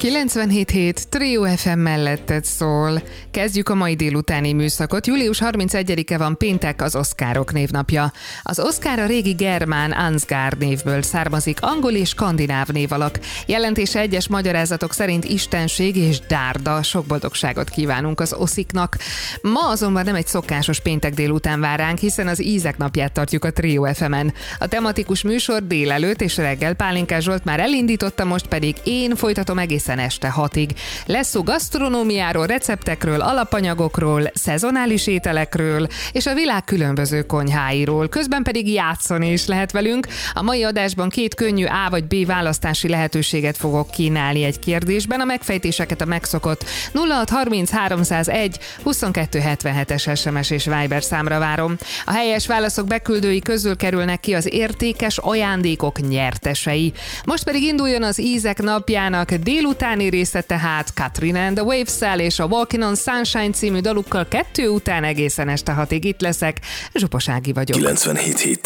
97.7 Trio FM melletted szól. Kezdjük a mai délutáni műszakot. Július 31-e van péntek, az Oscarok névnapja. Az Oscar a régi germán Ansgar névből származik, angol és skandináv névalak. Jelentése egyes magyarázatok szerint istenség és dárda. Sok boldogságot kívánunk az osziknak. Ma azonban nem egy szokásos péntek délután vár ránk, hiszen az ízek napját tartjuk a Trio FM-en. A tematikus műsor délelőtt és reggel Pálinkás Zsolt már elindította, most pedig én folytatom egészen este 6-ig. Lesz szó gasztronómiáról, receptekről, alapanyagokról, szezonális ételekről és a világ különböző konyháiról. Közben pedig játszani is lehet velünk. A mai adásban 2 könnyű A vagy B választási lehetőséget fogok kínálni egy kérdésben. A megfejtéseket a megszokott 0630 301 2277-es SMS és Viber számra várom. A helyes válaszok beküldői közül kerülnek ki az értékes ajándékok nyertesei. Most pedig induljon az ízek napjának délutáni része, tehát Katrina and the Waves-szel és a Walking on Sunshine című dalukkal 2 után egészen este 6-ig itt leszek. Zsupas Ági vagyok. 97.7